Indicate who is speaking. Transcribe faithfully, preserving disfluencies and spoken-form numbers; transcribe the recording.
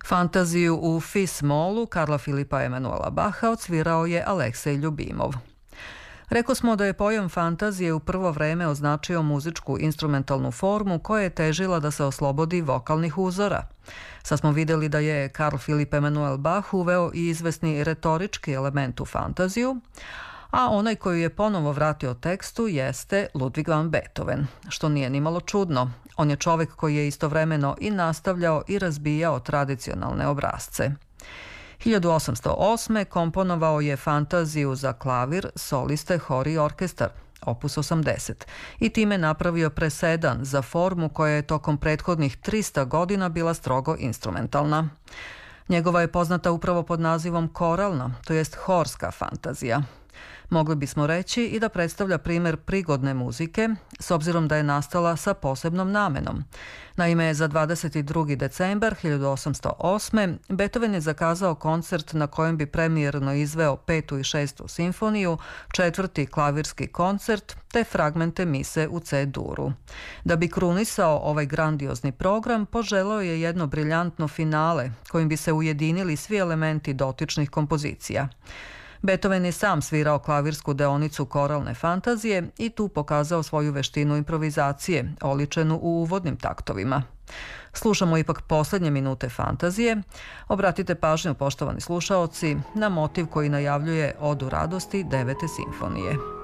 Speaker 1: Fantaziju u Fis molu Karla Filipa Emanuela Baha odsvirao je Aleksej Ljubimov. Rekao smo da je pojam fantazije u prvo vreme označio muzičku instrumentalnu formu koja je težila da se oslobodi vokalnih uzora. Sad smo vidjeli da je Karl Filip Emanuel Bach uveo i izvesni retorički element u fantaziju, a onaj koji je ponovo vratio tekstu jeste Ludwig van Beethoven, što nije nimalo čudno. On je čovjek koji je istovremeno i nastavljao i razbijao tradicionalne obrasce. hiljadu osamsto osme. komponovao je fantaziju za klavir, soliste, hor i orkestar, opus osamdeset, i time napravio presedan za formu koja je tokom prethodnih trista godina bila strogo instrumentalna. Njegova je poznata upravo pod nazivom koralna, to jest horska fantazija. Mogli bismo reći i da predstavlja primjer prigodne muzike, s obzirom da je nastala sa posebnom namenom. Naime, za dvadeset drugi decembar hiljadu osamsto osme. Beethoven je zakazao koncert na kojem bi premijerno izveo petu i šestu simfoniju, četvrti klavirski koncert te fragmente mise u C-duru. Da bi krunisao ovaj grandiozni program, poželeo je jedno briljantno finale kojim bi se ujedinili svi elementi dotičnih kompozicija. Beethoven je sam svirao klavirsku deonicu koralne fantazije i tu pokazao svoju veštinu improvizacije, oličenu u uvodnim taktovima. Slušamo ipak posljednje minute fantazije. Obratite pažnju, poštovani slušaoci, na motiv koji najavljuje Odu radosti devete simfonije.